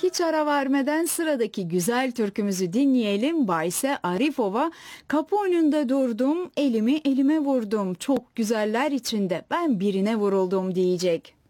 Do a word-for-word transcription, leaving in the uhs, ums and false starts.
Hiç ara vermeden sıradaki güzel türkümüzü dinleyelim. Bayse Arifova, kapı önünde durdum, elimi elime vurdum. Çok güzeller içinde ben birine vuruldum diyecek.